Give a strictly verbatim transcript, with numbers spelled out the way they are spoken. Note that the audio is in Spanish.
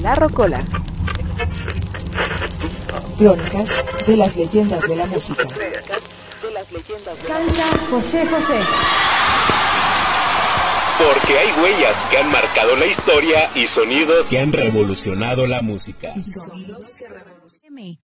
La Rocola. Crónicas de las leyendas de la música. Canta José José. Porque hay huellas que han marcado la historia y sonidos que han revolucionado la música. Y sonidos que revolucionan.